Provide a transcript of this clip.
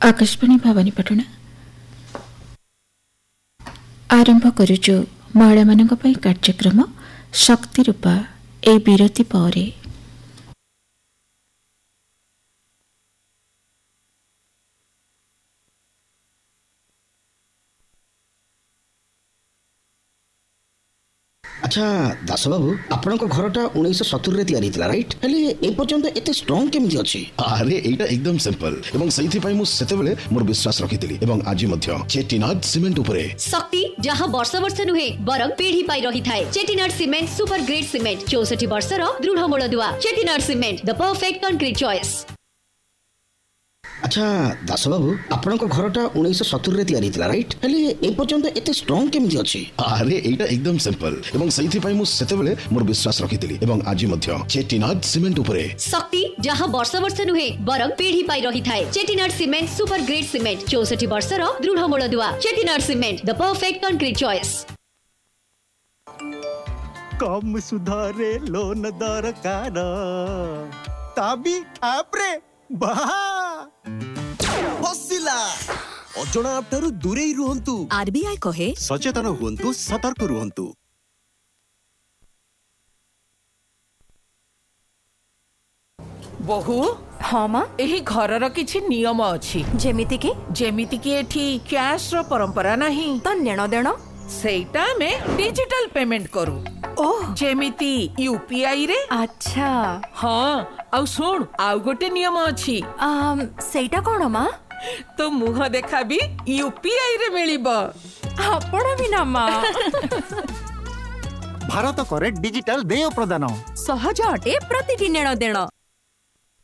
आकाशवाणी भवानीपाटना आरंभ करुचु महिला मानक पई कार्यक्रम शक्ति रूपा ए विरति परे। अच्छा दास बाबू आपण घरटा 1970 रे तैयारी थिला राइट हेले ए पर्यंत एते स्ट्रांग केमिति अछि? अरे एटा एकदम सिंपल एवं सही पई मु सेते बेले मोर विश्वास रखितिली एवं आज मध्य चेटिनाड सीमेंट उपरे शक्ति जहां वर्ष वर्ष नुहे बरं पीढ़ी पाई रही थाए। Chettinad cement super grade cement 64 वर्षर दृढ़ मूलदुआ। Chettinad cement the perfect concrete choice. अच्छा दास बाबू आपण घरटा 1970 रे तैयारी थिला राइट हेले ए पर्यंत एते स्ट्रांग केमिति अछि? अरे एटा एकदम सिंपल एवं सही पई मु सेते बेले मोर विश्वास रखितिली एवं आज मध्य चेटिनाड सीमेंट उपरे शक्ति जहां वर्ष वर्ष नुहे बरं पीढ़ी पाई रही थाए। Chettinad cement super grade cement 64 वर्षर दृढ़ मूलदुआ। Chettinad cement the perfect concrete choice. कम सुधारे लोन दरकार ताबी आपरे बसिला अजଣା आपठारु दूरे रुहंतु। आरबीआई कहे सचेतन हुंतु सतर्क रुहंतु। बहु हाँ माँ एही घरर किछि नियम अछि जेमिति कि एठी कैश रो परंपरा नहीं तो नेण देण सेटा में डिजिटल पेमेंट करू। ओह जेमिति यूपीआई रे। अच्छा हाँ आउ सुन आउ गोटे नियम अछि सेटा कोन माँ? तो मुह देखा भी यूपीआई रे मिलिबो। आपण भी ना माँ भारत करे डिजिटल देय प्रदान सहज अटे प्रतिटी नेण देण।